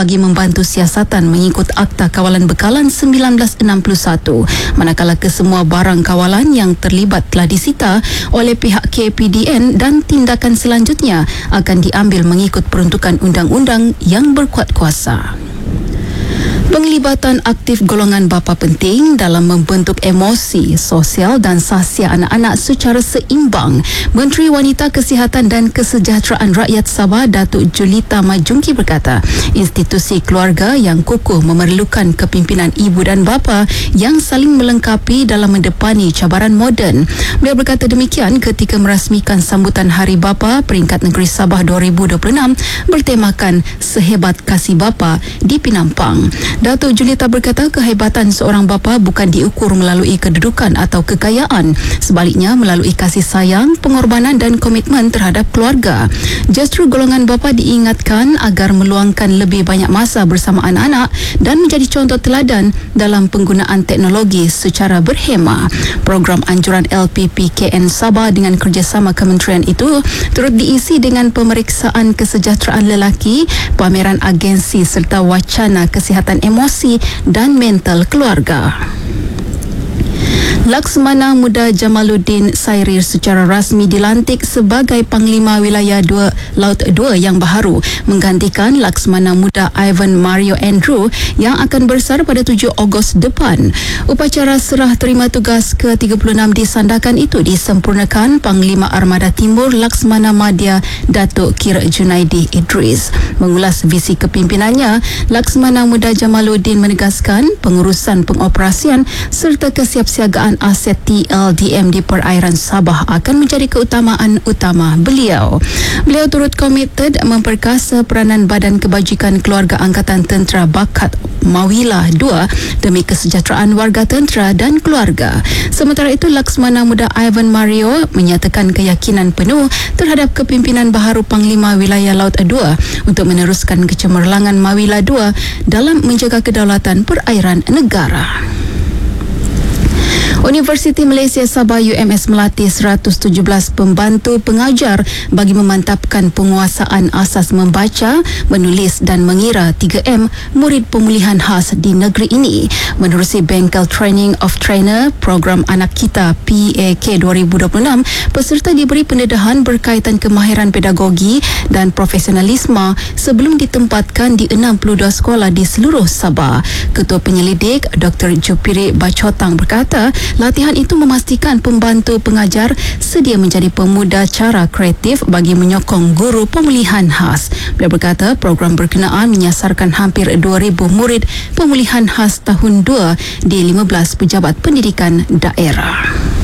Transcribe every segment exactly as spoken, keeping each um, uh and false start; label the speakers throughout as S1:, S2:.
S1: bagi membantu siasatan mengikut Akta Kawalan Bekalan seribu sembilan ratus enam puluh satu, manakala kesemua barang kawalan yang terlibat telah disita oleh pihak K P D N dan tindakan selanjutnya akan diambil mengikut peruntukan undang-undang yang berkuat kuasa. Penglibatan aktif golongan bapa penting dalam membentuk emosi, sosial dan sahsia anak-anak secara seimbang. Menteri Wanita Kesihatan dan Kesejahteraan Rakyat Sabah, Datuk Julita Majungki berkata, institusi keluarga yang kukuh memerlukan kepimpinan ibu dan bapa yang saling melengkapi dalam mendepani cabaran moden. Beliau berkata demikian ketika merasmikan sambutan Hari Bapa Peringkat Negeri Sabah dua ribu dua puluh enam bertemakan Sehebat Kasih Bapa di Penampang. Datuk Julita berkata kehebatan seorang bapa bukan diukur melalui kedudukan atau kekayaan, sebaliknya melalui kasih sayang, pengorbanan dan komitmen terhadap keluarga. Justru golongan bapa diingatkan agar meluangkan lebih banyak masa bersama anak-anak dan menjadi contoh teladan dalam penggunaan teknologi secara berhema. Program anjuran L P P K N Sabah dengan kerjasama kementerian itu turut diisi dengan pemeriksaan kesejahteraan lelaki, pameran agensi serta wacana kesihatan emosi dan mental keluarga. Laksmana Muda Jamaluddin Sairir secara rasmi dilantik sebagai Panglima Wilayah dua Laut dua yang baharu, menggantikan Laksmana Muda Ivan Mario Andrew yang akan bersar pada tujuh Ogos depan. Upacara serah terima tugas ke tiga puluh enam disandarkan itu disempurnakan Panglima Armada Timur Laksmana Madya Datuk Kir Junaidi Idris. Mengulas visi kepimpinannya, Laksmana Muda Jamaluddin menegaskan pengurusan pengoperasian serta kesiapsiagaan aset T L D M di perairan Sabah akan menjadi keutamaan utama beliau. Beliau turut komited memperkasa peranan Badan Kebajikan Keluarga Angkatan Tentera Bakat Mawila dua demi kesejahteraan warga tentera dan keluarga. Sementara itu, Laksmana Muda Ivan Mario menyatakan keyakinan penuh terhadap kepimpinan baharu Panglima Wilayah Laut dua untuk meneruskan kecemerlangan Mawila dua dalam menjaga kedaulatan perairan negara. Universiti Malaysia Sabah U M S melatih seratus tujuh belas pembantu pengajar bagi memantapkan penguasaan asas membaca, menulis dan mengira tiga M murid pemulihan khas di negeri ini. Menerusi Bengkel Training of Trainer Program Anak Kita P A K dua ribu dua puluh enam, peserta diberi pendedahan berkaitan kemahiran pedagogi dan profesionalisme sebelum ditempatkan di enam puluh dua sekolah di seluruh Sabah. Ketua Penyelidik Doktor Jupiri Bachotang berkata, latihan itu memastikan pembantu pengajar sedia menjadi pemuda cara kreatif bagi menyokong guru pemulihan khas. Beliau berkata program berkenaan menyasarkan hampir dua ribu murid pemulihan khas tahun dua di lima belas pejabat pendidikan daerah.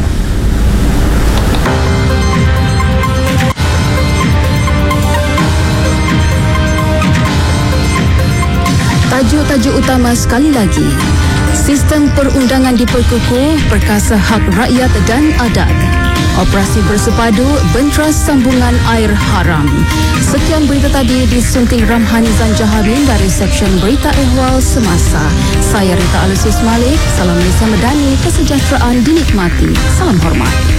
S1: Tajuk-tajuk utama sekali lagi. Sistem perundangan diperkukuh, perkasa hak rakyat dan adat. Operasi bersepadu, bentras sambungan air haram. Sekian berita tadi disunting Ramhani Zanjahabin dari Seksyen Berita Ehwal Semasa. Saya Rita Alusius Malik. Salam Malaysia Medani, kesejahteraan dinikmati. Salam hormat.